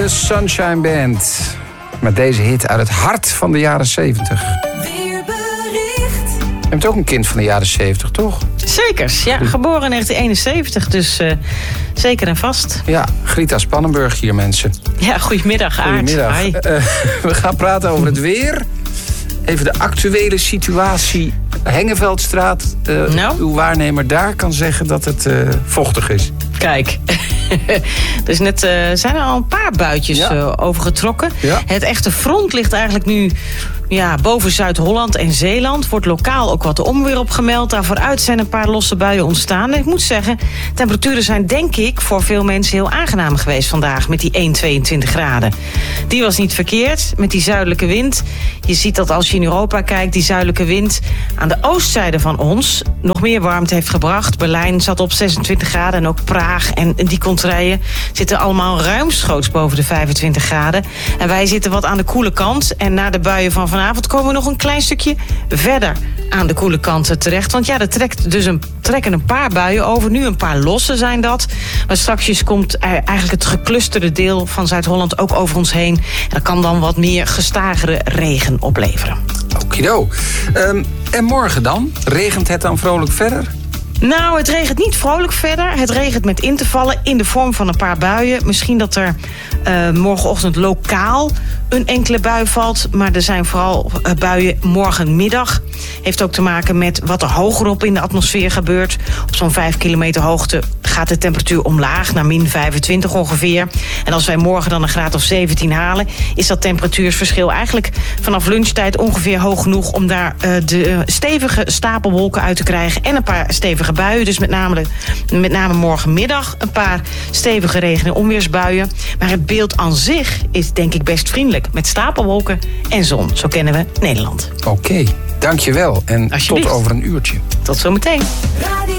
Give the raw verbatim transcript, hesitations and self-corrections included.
Sunshine Band. Met deze hit uit het hart van de jaren zeventig. Weerbericht. Je bent ook een kind van de jaren zeventig, toch? Zekers, ja. Geboren in negentien eenenzeventig, dus uh, zeker en vast. Ja, Greta Spannenburg hier, mensen. Ja, goedemiddag, Aart. Goedemiddag. Hi. Uh, we gaan praten over het weer. Even de actuele situatie. Hengeveldstraat. Uh, nou? Uw waarnemer daar kan zeggen dat het uh, vochtig is. Kijk, dus net uh, zijn er al een paar buitjes ja. uh, overgetrokken. Ja. Het echte front ligt eigenlijk nu ja, boven Zuid-Holland en Zeeland. Wordt lokaal ook wat onweer opgemeld. Daarvooruit zijn een paar losse buien ontstaan. En ik moet zeggen, temperaturen zijn denk ik voor veel mensen heel aangenaam geweest vandaag. Met die één komma tweeëntwintig graden. Die was niet verkeerd met die zuidelijke wind. Je ziet dat als je in Europa kijkt, die zuidelijke wind aan de oostzijde van ons nog meer warmte heeft gebracht. Berlijn zat op zesentwintig graden en ook Praag en die contraien zitten allemaal ruimschoots boven de vijfentwintig graden. En wij zitten wat aan de koele kant. En na de buien van vanavond komen we nog een klein stukje verder aan de koele kant terecht. Want ja, er trekt dus een, trekken een paar buien over. Nu een paar losse zijn dat. Maar straks komt eigenlijk het geclusterde deel van Zuid-Holland ook over ons heen. En dat kan dan wat meer gestagere regen opleveren. Okido. Um, en morgen dan? Regent het dan vrolijk verder? Nou, het regent niet vrolijk verder. Het regent met in te vallen in de vorm van een paar buien. Misschien dat er uh, morgenochtend lokaal een enkele bui valt. Maar er zijn vooral uh, buien morgenmiddag. Heeft ook te maken met wat er hogerop in de atmosfeer gebeurt. Op zo'n vijf kilometer hoogte gaat de temperatuur omlaag naar min vijfentwintig ongeveer. En als wij morgen dan een graad of zeventien halen, is dat temperatuursverschil eigenlijk vanaf lunchtijd ongeveer hoog genoeg om daar uh, de uh, stevige stapelwolken uit te krijgen en een paar stevige buien. Dus met name, met name morgenmiddag een paar stevige regen- en onweersbuien. Maar het beeld aan zich is denk ik best vriendelijk. Met stapelwolken en zon. Zo kennen we Nederland. Oké, okay, dankjewel. En tot over een uurtje. Tot zometeen.